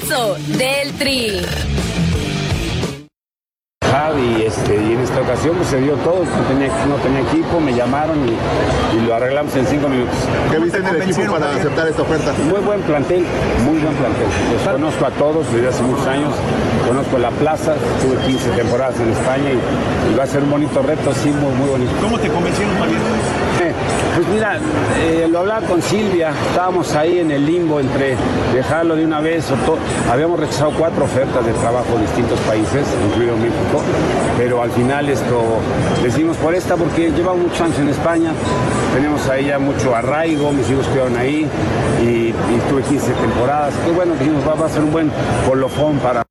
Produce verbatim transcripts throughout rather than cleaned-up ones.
pulso del Tri. Y, este, y en esta ocasión pues, se dio todo, no tenía, no tenía equipo, me llamaron y, y lo arreglamos en cinco minutos. ¿Qué viste en el equipo para aceptar esta oferta? Muy buen plantel, muy buen plantel. Los conozco a todos desde hace muchos años, conozco la plaza, tuve quince temporadas en España y, y va a ser un bonito reto, sí, muy, muy bonito. ¿Cómo te convencieron, Javier? Eh, pues mira, eh, lo hablaba con Silvia, estábamos ahí en el limbo entre dejarlo de una vez o todo. Habíamos rechazado cuatro ofertas de trabajo en distintos países, incluido México, pero al final esto decidimos por esta porque llevamos muchos años en España, tenemos ahí ya mucho arraigo, mis hijos quedaron ahí y, y tuve quince temporadas, y bueno, dijimos va, va a ser un buen colofón para...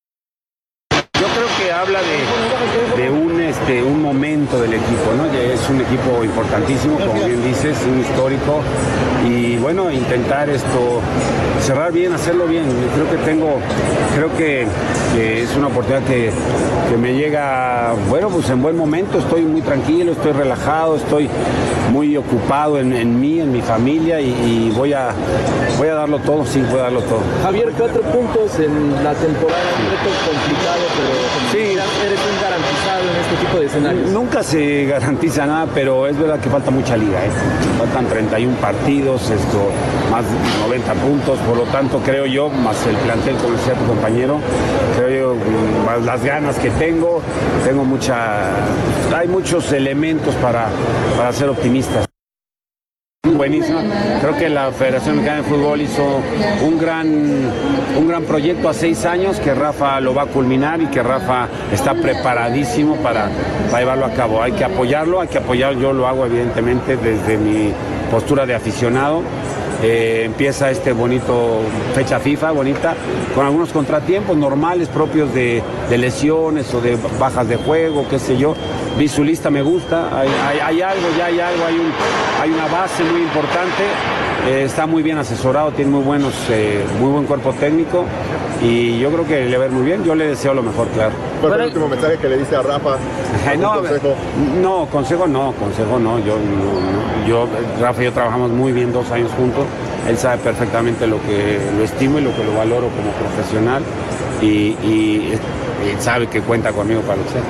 Yo creo que habla de, de un, este, un momento del equipo, ¿no? Ya es un equipo importantísimo, como bien dices, un histórico, y bueno, intentar esto, cerrar bien, hacerlo bien. Creo que tengo, creo que, que es una oportunidad que, que me llega, bueno, pues en buen momento, estoy muy tranquilo, estoy relajado, estoy muy ocupado en, en mí, en mi familia, y, y voy a voy a darlo todo, sí, voy a darlo todo. Javier, cuatro puntos en la temporada, un reto complicado, pero sí, eres un garantizado en este tipo de escenarios. Nunca se garantiza nada, pero es verdad que falta mucha liga, ¿eh? Faltan treinta y uno partidos, esto, más de noventa puntos, por lo tanto creo yo, más el plantel, como decía tu compañero, creo yo, más las ganas que tengo, tengo mucha, hay muchos elementos para, para ser optimistas. Buenísimo. Creo que la Federación Mexicana de Fútbol hizo un gran, un gran proyecto a seis años que Rafa lo va a culminar y que Rafa está preparadísimo para, para llevarlo a cabo. Hay que apoyarlo, hay que apoyarlo, yo lo hago evidentemente desde mi postura de aficionado. Eh, empieza este bonito fecha FIFA, bonita, con algunos contratiempos normales propios de, de lesiones o de bajas de juego, qué sé yo. Vi su lista, me gusta, hay, hay, hay algo, ya hay algo, hay, un, hay una base muy importante, eh, está muy bien asesorado, tiene muy, buenos, eh, muy buen cuerpo técnico y yo creo que le va a ir muy bien, yo le deseo lo mejor, claro. ¿Cuál fue el último mensaje que le diste a Rafa? No, consejo? no, consejo no, consejo no, yo, no, yo, Rafa y yo trabajamos muy bien dos años juntos, él sabe perfectamente lo que lo estimo y lo que lo valoro como profesional y, y, y sabe que cuenta conmigo para lo que sea.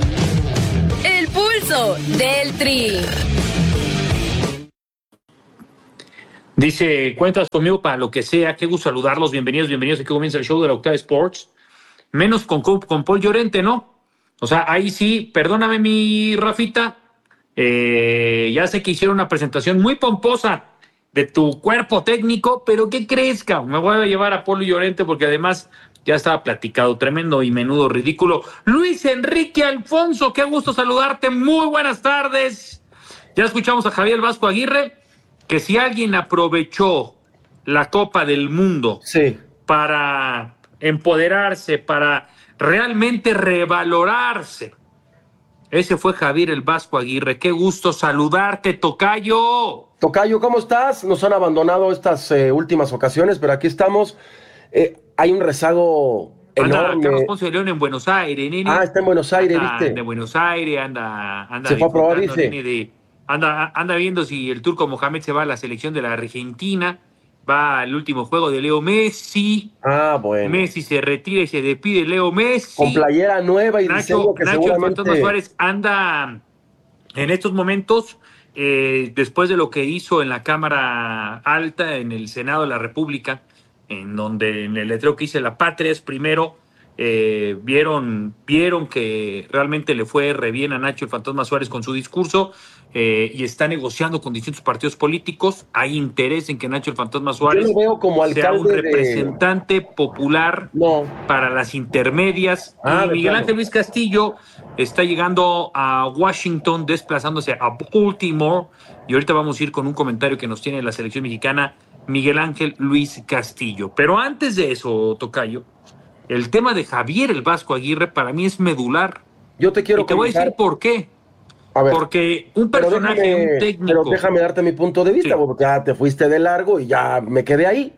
El pulso del Tri. Dice, cuentas conmigo para lo que sea, qué gusto saludarlos, bienvenidos, bienvenidos, aquí comienza el show de la Octava Sports, menos con, con Paul Llorente, ¿no? O sea, ahí sí, perdóname mi Rafita, eh, ya sé que hicieron una presentación muy pomposa de tu cuerpo técnico, pero ¿qué crees, cabrón? Me voy a llevar a Paul Llorente porque además ya estaba platicado, tremendo y menudo ridículo. Luis Enrique Alfonso, qué gusto saludarte, muy buenas tardes. Ya escuchamos a Javier Vasco Aguirre, que si alguien aprovechó la Copa del Mundo sí. para empoderarse, para realmente revalorarse, ese fue Javier el Vasco Aguirre. Qué gusto saludarte, tocayo. Tocayo, ¿cómo estás? Nos han abandonado estas eh, últimas ocasiones, pero aquí estamos. Eh, hay un rezago anda enorme. Carlos Ponce de León en Buenos Aires, nene. Ah, está en Buenos Aires, anda, ¿viste? De Buenos Aires, anda, anda se fue a probar, dice. Nene, de, anda, anda viendo si el turco Mohamed se va a la selección de la Argentina. Va al último juego de Leo Messi. Ah, bueno. Messi se retira y se despide Leo Messi. Con playera nueva y Nacho, diseño que Nacho seguramente... el Fantasma Suárez anda en estos momentos, eh, después de lo que hizo en la Cámara Alta, en el Senado de la República, en donde en el letrero que dice la patria es primero, eh, vieron, vieron que realmente le fue re bien a Nacho el Fantasma Suárez con su discurso, eh, y está negociando con distintos partidos políticos. Hay interés en que Nacho el Fantasma Suárez Yo lo veo como sea un alcalde representante de... popular no. para las intermedias. Ah, y Miguel claro. Ángel Luis Castillo está llegando a Washington, desplazándose a Baltimore, y ahorita vamos a ir con un comentario que nos tiene la selección mexicana, Miguel Ángel Luis Castillo. Pero antes de eso, tocayo, el tema de Javier el Vasco Aguirre para mí es medular. Yo te quiero y te comentar... voy a decir por qué. A ver, porque un personaje, déjame, un técnico... Pero déjame darte mi punto de vista, sí. porque ya te fuiste de largo y ya me quedé ahí.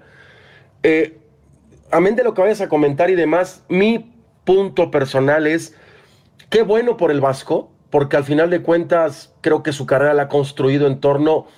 Eh, amén de lo que vayas a comentar y demás, mi punto personal es, qué bueno por el Vasco, porque al final de cuentas creo que su carrera la ha construido en torno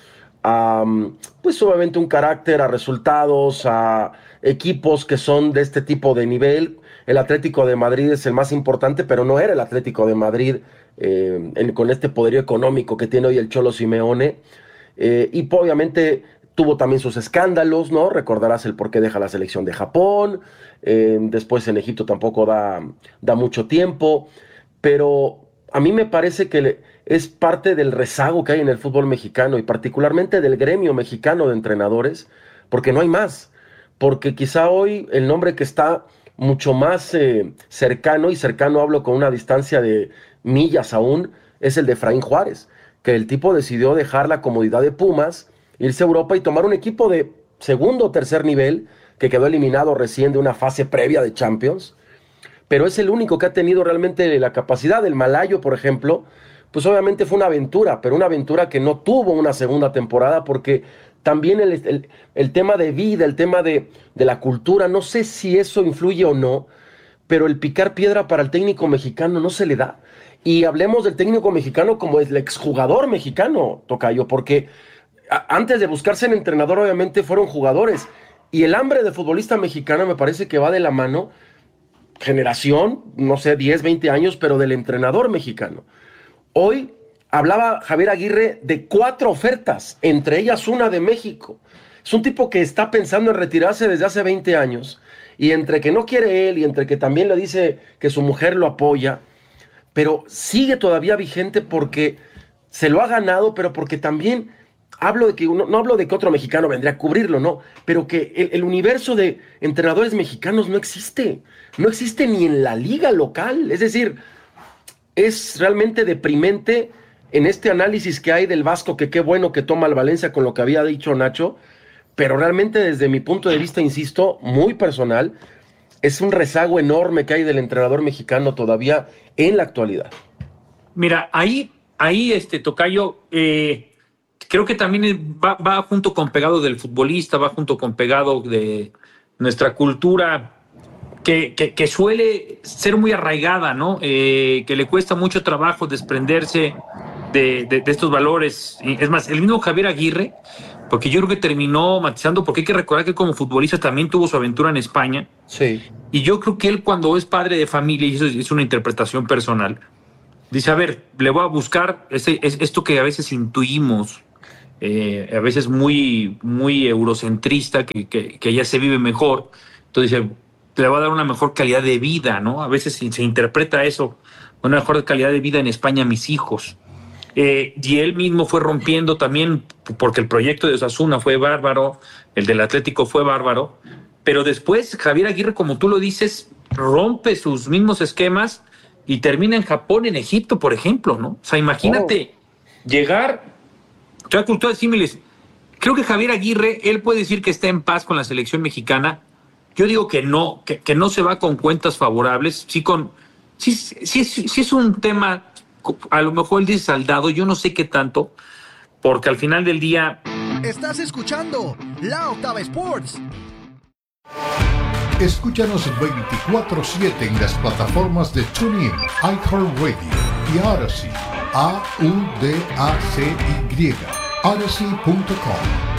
a, pues obviamente un carácter, a resultados, a equipos que son de este tipo de nivel. El Atlético de Madrid es el más importante, pero no era el Atlético de Madrid eh, en, con este poderío económico que tiene hoy el Cholo Simeone. Eh, y obviamente tuvo también sus escándalos, ¿no? Recordarás el por qué deja la selección de Japón. Eh, después en Egipto tampoco da, da mucho tiempo. Pero a mí me parece que le, es parte del rezago que hay en el fútbol mexicano y particularmente del gremio mexicano de entrenadores, porque no hay más. Porque quizá hoy el nombre que está mucho más eh, cercano, y cercano hablo con una distancia de millas aún, es el de Efraín Juárez, que el tipo decidió dejar la comodidad de Pumas, irse a Europa y tomar un equipo de segundo o tercer nivel, que quedó eliminado recién de una fase previa de Champions, pero es el único que ha tenido realmente la capacidad. El Malayo, por ejemplo, pues obviamente fue una aventura, pero una aventura que no tuvo una segunda temporada, porque también el, el, el tema de vida, el tema de, de la cultura, no sé si eso influye o no, pero el picar piedra para el técnico mexicano no se le da. Y hablemos del técnico mexicano como el exjugador mexicano, Tocayo, porque a, antes de buscarse el entrenador, obviamente fueron jugadores. Y el hambre de futbolista mexicano me parece que va de la mano, generación, no sé, diez, veinte años, pero del entrenador mexicano. Hoy hablaba Javier Aguirre de cuatro ofertas, entre ellas una de México. Es un tipo que está pensando en retirarse desde hace veinte años, y entre que no quiere él y entre que también le dice que su mujer lo apoya, pero sigue todavía vigente porque se lo ha ganado, pero porque también hablo de que uno, no hablo de que otro mexicano vendría a cubrirlo, no, pero que el, el universo de entrenadores mexicanos no existe, no existe ni en la liga local. Es decir, es realmente deprimente en este análisis que hay del Vasco, que qué bueno que toma el Valencia con lo que había dicho Nacho, pero realmente desde mi punto de vista, insisto, muy personal, es un rezago enorme que hay del entrenador mexicano todavía en la actualidad. Mira, ahí, ahí este Tocayo, eh, creo que también va, va junto con pegado del futbolista, va junto con pegado de nuestra cultura, que, que, que suele ser muy arraigada, ¿no? Eh, que le cuesta mucho trabajo desprenderse de, de, de estos valores. Es más, el mismo Javier Aguirre, porque yo creo que terminó matizando, porque hay que recordar que como futbolista también tuvo su aventura en España. Sí. Y yo creo que él, cuando es padre de familia, y eso es una interpretación personal, dice, a ver, le voy a buscar ese, es, esto que a veces intuimos, eh, a veces muy, muy eurocentrista, que, que, que ya se vive mejor. Entonces dice, le va a dar una mejor calidad de vida, ¿no? A veces se, se interpreta eso, una mejor calidad de vida en España a mis hijos. Eh, y él mismo fue rompiendo también, porque el proyecto de Osasuna fue bárbaro, el del Atlético fue bárbaro, pero después Javier Aguirre, como tú lo dices, rompe sus mismos esquemas y termina en Japón, en Egipto, por ejemplo, ¿no? O sea, imagínate oh. llegar, toda cultura de símiles. Creo que Javier Aguirre, él puede decir que está en paz con la selección mexicana. Yo digo que no, que, que no se va con cuentas favorables, sí con, sí, sí, sí, sí es un tema, a lo mejor él dice saldado, yo no sé qué tanto, porque al final del día... Estás escuchando La Octava Sports. Escúchanos veinticuatro siete en las plataformas de TuneIn, iHeartRadio y Odyssey. A U D A C Y. Odyssey punto com.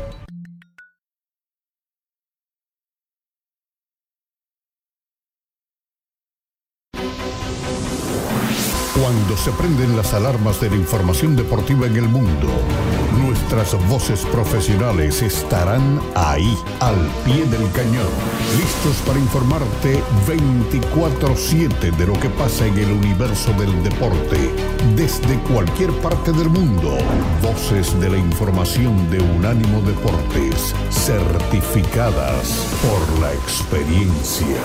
Cuando se prenden las alarmas de la información deportiva en el mundo, nuestras voces profesionales estarán ahí, al pie del cañón, listos para informarte veinticuatro siete de lo que pasa en el universo del deporte, desde cualquier parte del mundo. Voces de la información de Unánimo Deportes, certificadas por la experiencia.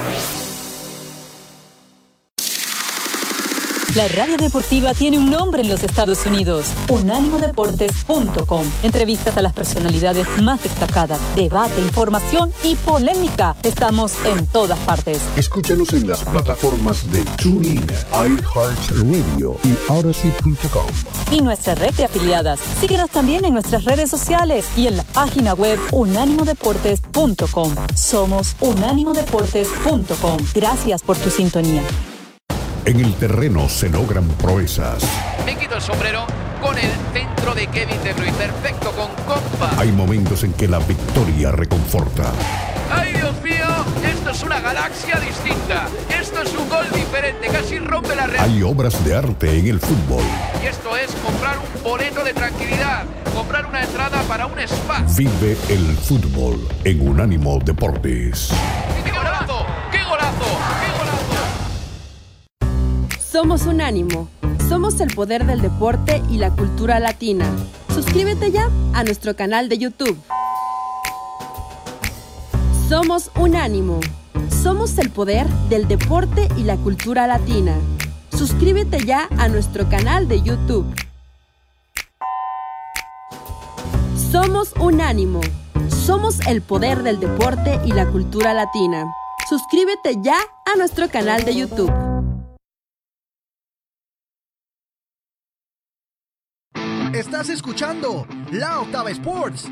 La radio deportiva tiene un nombre en los Estados Unidos, unánimo deportes punto com. Entrevistas a las personalidades más destacadas, debate, información y polémica. Estamos en todas partes. Escúchanos en las plataformas de TuneIn, iHeartRadio y Odyssey punto com. Y nuestra red de afiliadas. Síguenos también en nuestras redes sociales y en la página web unánimo deportes punto com. Somos unánimo deportes punto com. Gracias por tu sintonía. En el terreno se logran proezas. Me quito el sombrero con el centro de Kevin De Bruyne. Perfecto, con compa. Hay momentos en que la victoria reconforta. ¡Ay, Dios mío! Esto es una galaxia distinta. Esto es un gol diferente. Casi rompe la realidad. Hay obras de arte en el fútbol. Y esto es comprar un boleto de tranquilidad. Comprar una entrada para un spa. Vive el fútbol en Unánimo Deportes. ¡Qué golazo! ¡Qué golazo! ¡Qué golazo! Somos Unánimo. Somos el poder del deporte y la cultura latina. Suscríbete ya a nuestro canal de YouTube. Somos Unánimo. Somos el poder del deporte y la cultura latina. Suscríbete ya a nuestro canal de YouTube. Somos Unánimo. Somos el poder del deporte y la cultura latina. Suscríbete ya a nuestro canal de YouTube. Estás escuchando La Octava Sports.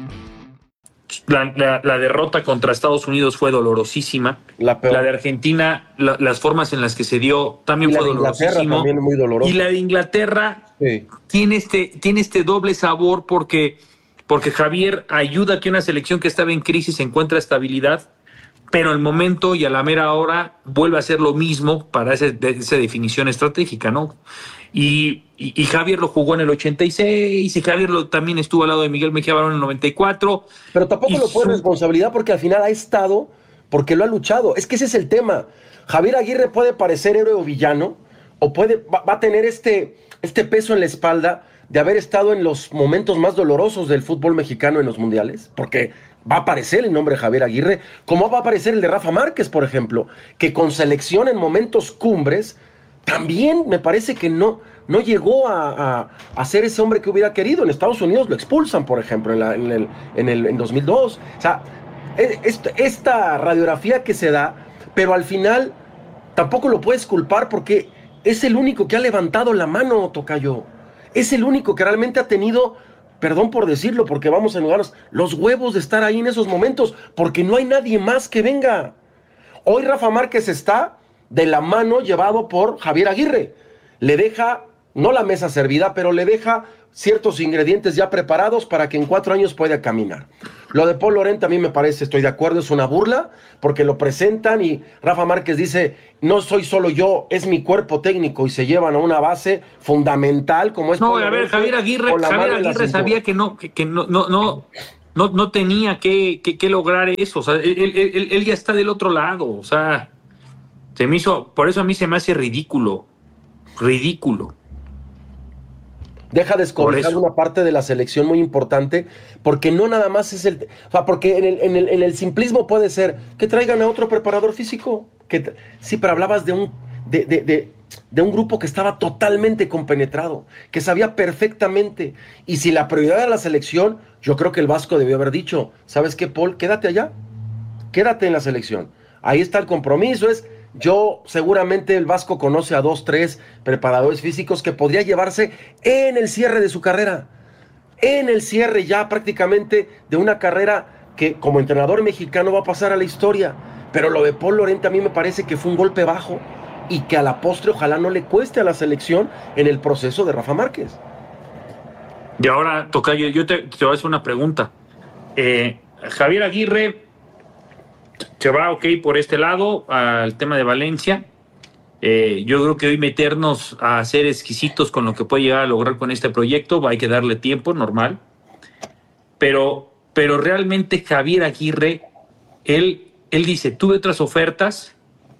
La, la, la derrota contra Estados Unidos fue dolorosísima. La, peor. La de Argentina, la, las formas en las que se dio también y fue la de dolorosísimo. También muy doloroso. Y la de Inglaterra sí. tiene, este, tiene este doble sabor porque, porque Javier ayuda a que una selección que estaba en crisis encuentre estabilidad, pero al momento y a la mera hora vuelve a hacer lo mismo para ese, esa definición estratégica, ¿no? Y, y, y Javier lo jugó en el ochenta y seis, y Javier lo, también estuvo al lado de Miguel Mejía Barón en el noventa y cuatro. Pero tampoco lo puede su... responsabilidad porque al final ha estado, porque lo ha luchado. Es que ese es el tema. Javier Aguirre puede parecer héroe o villano, o puede, va, va a tener este, este peso en la espalda de haber estado en los momentos más dolorosos del fútbol mexicano en los mundiales, porque va a aparecer el nombre de Javier Aguirre, como va a aparecer el de Rafa Márquez, por ejemplo, que con selección en momentos cumbres también me parece que no, no llegó a, a, a ser ese hombre que hubiera querido. En Estados Unidos lo expulsan, por ejemplo, en, la, en, el, en, el, en dos mil dos. O sea, esta, esta radiografía que se da, pero al final tampoco lo puedes culpar porque es el único que ha levantado la mano, tocayo. Es el único que realmente ha tenido, perdón por decirlo, porque vamos a enojarnos, los huevos de estar ahí en esos momentos, porque no hay nadie más que venga. Hoy Rafa Márquez está de la mano llevado por Javier Aguirre. Le deja, no la mesa servida, pero le deja ciertos ingredientes ya preparados para que en cuatro años pueda caminar. Lo de Paul Llorente a mí me parece, estoy de acuerdo, es una burla, porque lo presentan y Rafa Márquez dice, no soy solo yo, es mi cuerpo técnico, y se llevan a una base fundamental como es No, Paul a ver, Llorente, Javier Aguirre, Javier Aguirre sabía que no, que, que no, no, no, no, no tenía que, que, que lograr eso. O sea, él, él, él, él ya está del otro lado, o sea, se me hizo, por eso a mí se me hace ridículo, ridículo. Deja descobijar una parte de la selección muy importante, porque no nada más es el... O sea, porque en el, en el, en el simplismo puede ser que traigan a otro preparador físico. Que, sí, pero hablabas de un, de, de, de, de un grupo que estaba totalmente compenetrado, que sabía perfectamente. Y si la prioridad era la selección, yo creo que el Vasco debió haber dicho, ¿sabes qué, Paul? Quédate allá, quédate en la selección. Ahí está el compromiso, es... Yo seguramente el Vasco conoce a dos, tres preparadores físicos que podría llevarse en el cierre de su carrera, en el cierre ya prácticamente de una carrera que como entrenador mexicano va a pasar a la historia. Pero lo de Paul Llorente a mí me parece que fue un golpe bajo y que a la postre ojalá no le cueste a la selección en el proceso de Rafa Márquez. Y ahora, Tocayo, yo te, te voy a hacer una pregunta. Eh, Javier Aguirre se va, ok, por este lado, al tema de Valencia. Eh, yo creo que hoy meternos a ser exquisitos con lo que puede llegar a lograr con este proyecto, hay que darle tiempo, normal. Pero, pero realmente Javier Aguirre, él, él dice, tuve otras ofertas,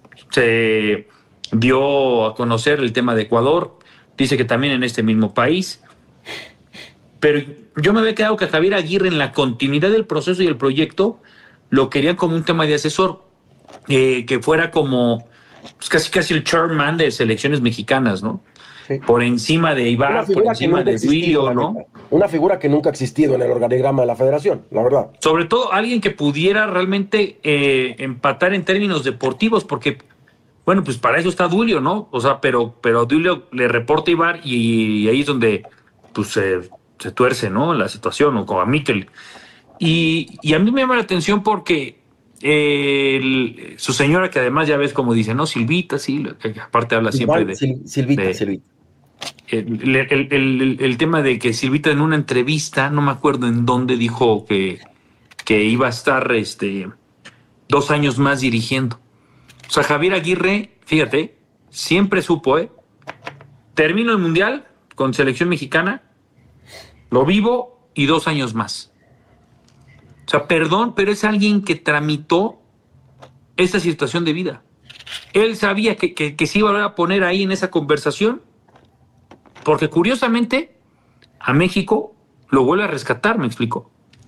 se dio a conocer el tema de Ecuador, dice que también en este mismo país. Pero yo me había quedado que Javier Aguirre en la continuidad del proceso y el proyecto lo querían como un tema de asesor, eh, que fuera como pues casi casi el chairman de selecciones mexicanas, ¿no? Sí. Por encima de Ibar, por encima de Duilio, ¿no? Una figura que nunca ha existido en el organigrama de la federación, la verdad. Sobre todo alguien que pudiera realmente eh, empatar en términos deportivos, porque, bueno, pues para eso está Duilio, ¿no? O sea, pero, pero Duilio le reporta a Ibar y, y ahí es donde pues se, se tuerce, ¿no? La situación, o como a Mikel. Y, y a mí me llama la atención porque eh, el, su señora, que además ya ves como dice, no, Silvita, sí, que aparte habla siempre de... Sil, Silvita, de, Silvita. el, el, el, el tema de que Silvita en una entrevista, no me acuerdo en dónde, dijo que, que iba a estar este, dos años más dirigiendo. O sea, Javier Aguirre, fíjate, siempre supo, ¿eh? Termino el Mundial con selección mexicana, lo vivo y dos años más. O sea, perdón, pero es alguien que tramitó esa situación de vida. Él sabía que, que, que se iba a poner ahí en esa conversación, porque curiosamente a México lo vuelve a rescatar, me explico.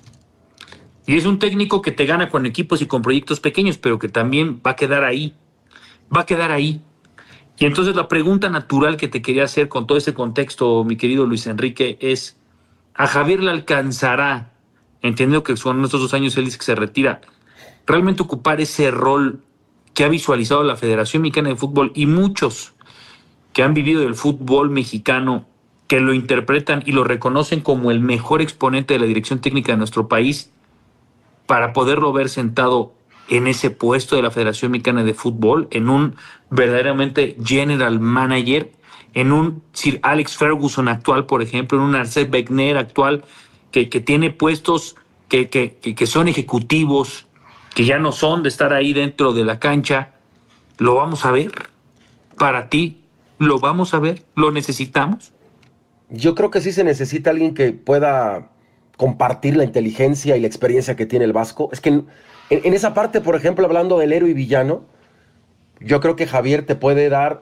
Y es un técnico que te gana con equipos y con proyectos pequeños, pero que también va a quedar ahí. Va a quedar ahí. Y entonces la pregunta natural que te quería hacer con todo ese contexto, mi querido Luis Enrique, es, ¿a Javier le alcanzará, entendiendo que son estos dos años él dice que se retira, realmente ocupar ese rol que ha visualizado la Federación Mexicana de Fútbol y muchos que han vivido del fútbol mexicano, que lo interpretan y lo reconocen como el mejor exponente de la dirección técnica de nuestro país, para poderlo ver sentado en ese puesto de la Federación Mexicana de Fútbol, en un verdaderamente general manager, en un Sir Alex Ferguson actual, por ejemplo, en un Arsène Wenger actual, que, que tiene puestos que, que, que son ejecutivos, que ya no son de estar ahí dentro de la cancha? ¿Lo vamos a ver? Para ti, ¿lo vamos a ver? ¿Lo necesitamos? Yo creo que sí se necesita alguien que pueda compartir la inteligencia y la experiencia que tiene el Vasco. Es que en, en esa parte, por ejemplo, hablando del héroe y villano, yo creo que Javier te puede dar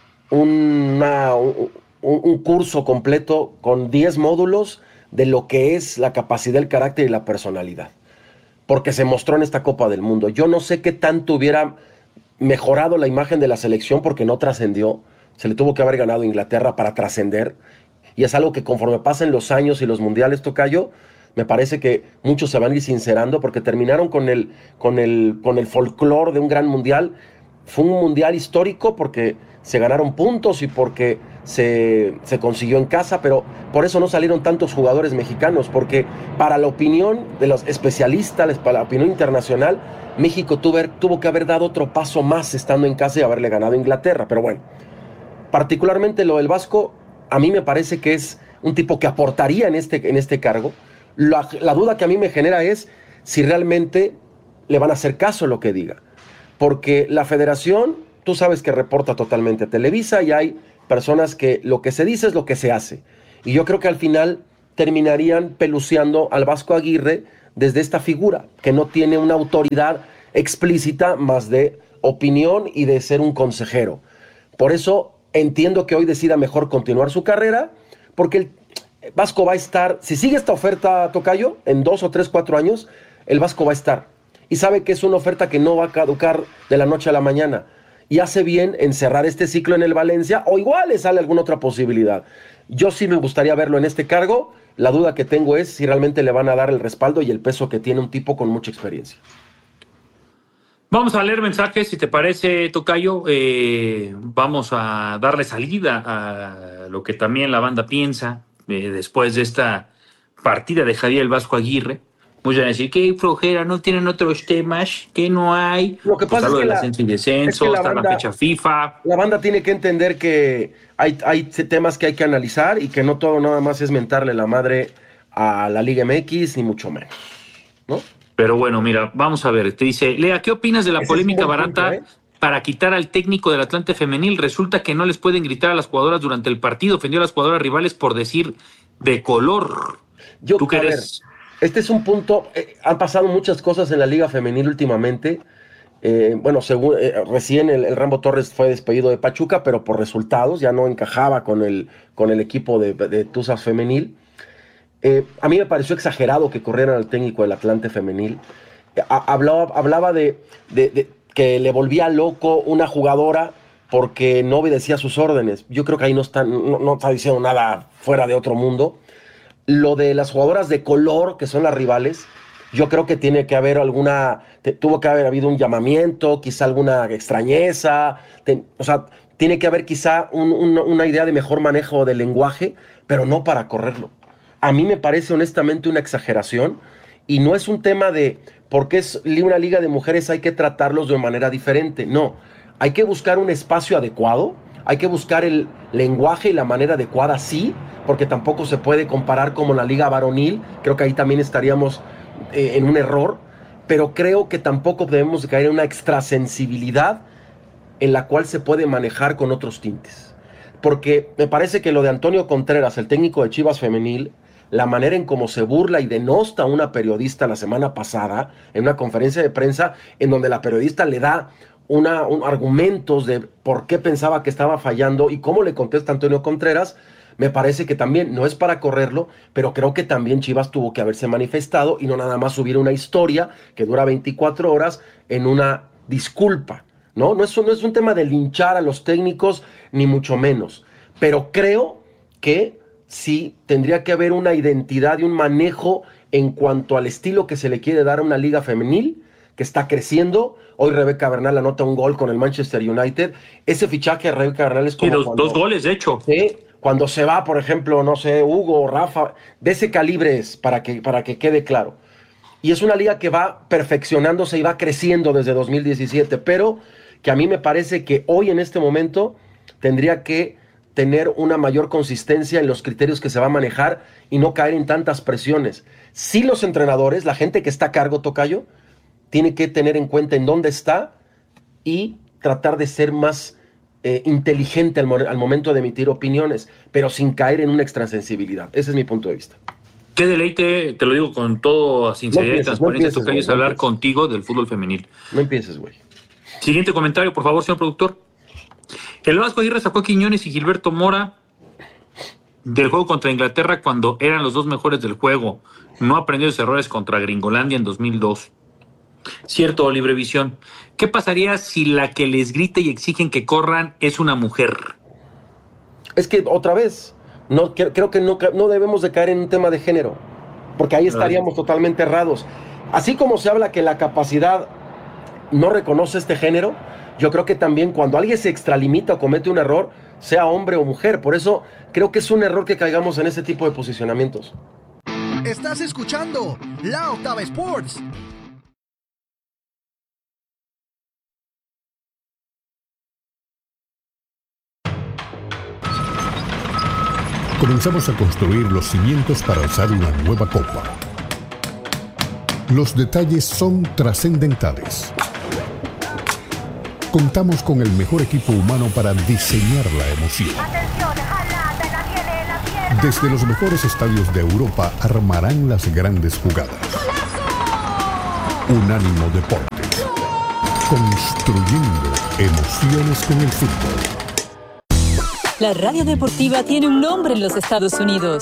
una, un, un curso completo con diez módulos de lo que es la capacidad, el carácter y la personalidad. Porque se mostró en esta Copa del Mundo. Yo no sé qué tanto hubiera mejorado la imagen de la selección porque no trascendió. Se le tuvo que haber ganado a Inglaterra para trascender. Y es algo que conforme pasen los años y los mundiales, Tocayo, me parece que muchos se van a ir sincerando porque terminaron con el, con el, con el folclore de un gran mundial. Fue un mundial histórico porque se ganaron puntos y porque se, se consiguió en casa, pero por eso no salieron tantos jugadores mexicanos, porque para la opinión de los especialistas, para la opinión internacional, México tuvo, tuvo que haber dado otro paso más estando en casa y haberle ganado a Inglaterra. Pero bueno, particularmente lo del Vasco, a mí me parece que es un tipo que aportaría en este, en este cargo. La, la duda que a mí me genera es si realmente le van a hacer caso a lo que diga. Porque la federación, tú sabes que reporta totalmente a Televisa y hay personas que lo que se dice es lo que se hace. Y yo creo que al final terminarían peluceando al Vasco Aguirre desde esta figura, que no tiene una autoridad explícita más de opinión y de ser un consejero. Por eso entiendo que hoy decida mejor continuar su carrera, porque el Vasco va a estar, si sigue esta oferta, Tocayo, en dos o tres, cuatro años, el Vasco va a estar. Y sabe que es una oferta que no va a caducar de la noche a la mañana. Y hace bien en cerrar este ciclo en el Valencia, o igual le sale alguna otra posibilidad. Yo sí me gustaría verlo en este cargo. La duda que tengo es si realmente le van a dar el respaldo y el peso que tiene un tipo con mucha experiencia. Vamos a leer mensajes, si te parece, Tocayo. Eh, vamos a darle salida a lo que también la banda piensa eh, después de esta partida de Javier el Vasco Aguirre. Muchos van a decir que flojera, no tienen otros temas, que no hay. Lo que pasa pues, es que del la, ascenso y descenso, es que la está banda, la fecha FIFA. La banda tiene que entender que hay, hay temas que hay que analizar y que no todo nada más es mentarle la madre a la Liga M X, ni mucho menos, ¿no? Pero bueno, mira, vamos a ver. Te dice, Lea, ¿qué opinas de la Ese polémica es un buen barata punto, ¿eh? para quitar al técnico del Atlante Femenil? Resulta que no les pueden gritar a las jugadoras durante el partido. Ofendió a las jugadoras rivales por decir de color. Yo, ¿Tú qué a ver, eres? este es un punto, eh, han pasado muchas cosas en la Liga Femenil últimamente. Eh, bueno, según, eh, recién el, el Rambo Torres fue despedido de Pachuca, pero por resultados, ya no encajaba con el, con el equipo de, de Tuzas Femenil. Eh, a mí me pareció exagerado que corrieran al técnico del Atlante Femenil. A, hablaba hablaba de, de, de que le volvía loco una jugadora porque no obedecía sus órdenes. Yo creo que ahí no está, no, no está diciendo nada fuera de otro mundo. Lo de las jugadoras de color, que son las rivales, yo creo que tiene que haber alguna, te, tuvo que haber habido un llamamiento, quizá alguna extrañeza, te, o sea, tiene que haber quizá un, un, una idea de mejor manejo del lenguaje, pero no para correrlo. A mí me parece honestamente una exageración y no es un tema de porque es una liga de mujeres hay que tratarlos de manera diferente. No, hay que buscar un espacio adecuado, hay que buscar el lenguaje y la manera adecuada, sí, porque tampoco se puede comparar como la liga varonil, creo que ahí también estaríamos eh, en un error, pero creo que tampoco debemos de caer en una extrasensibilidad en la cual se puede manejar con otros tintes. Porque me parece que lo de Antonio Contreras, el técnico de Chivas femenil, la manera en cómo se burla y denosta a una periodista la semana pasada, en una conferencia de prensa, en donde la periodista le da una, un, argumentos de por qué pensaba que estaba fallando y cómo le contesta Antonio Contreras, me parece que también, no es para correrlo, pero creo que también Chivas tuvo que haberse manifestado y no nada más subir una historia que dura veinticuatro horas en una disculpa, ¿no? No es, no es un tema de linchar a los técnicos, ni mucho menos, pero creo que sí tendría que haber una identidad y un manejo en cuanto al estilo que se le quiere dar a una liga femenil que está creciendo. Hoy Rebeca Bernal anota un gol con el Manchester United. Ese fichaje de Rebeca Bernal es como... Sí, dos, cuando, dos goles, de hecho. ¿sí? Cuando se va, por ejemplo, no sé, Hugo o Rafa, de ese calibre es, para que, para que quede claro. Y es una liga que va perfeccionándose y va creciendo desde dos mil diecisiete, pero que a mí me parece que hoy en este momento tendría que tener una mayor consistencia en los criterios que se va a manejar y no caer en tantas presiones. Sí, los entrenadores, la gente que está a cargo, Tocayo, tiene que tener en cuenta en dónde está y tratar de ser más eh, inteligente al, mo- al momento de emitir opiniones, pero sin caer en una extrasensibilidad. Ese es mi punto de vista. Qué deleite, te lo digo con toda sinceridad No y transparencia, empieces, Tocayo, es güey, no hablar empieces. contigo del fútbol femenil. No empieces, güey. Siguiente comentario, por favor, señor productor. El Vasco Aguirre sacó a Quiñones y Gilberto Mora del juego contra Inglaterra cuando eran los dos mejores del juego. No aprendió sus errores contra Gringolandia en dos mil dos. Cierto, Librevisión. ¿Qué pasaría si la que les grita y exigen que corran es una mujer? Es que, otra vez, no, creo, creo que no, no debemos de caer en un tema de género, porque ahí estaríamos totalmente errados. Así como se habla que la capacidad no reconoce este género, yo creo que también cuando alguien se extralimita o comete un error, sea hombre o mujer. Por eso creo que es un error que caigamos en ese tipo de posicionamientos. Estás escuchando La Octava Sports. Comenzamos a construir los cimientos para alzar una nueva copa. Los detalles son trascendentales. Contamos con el mejor equipo humano para diseñar la emoción. Desde los mejores estadios de Europa armarán las grandes jugadas. Unánimo Deportes. Construyendo emociones con el fútbol. La radio deportiva tiene un nombre en los Estados Unidos,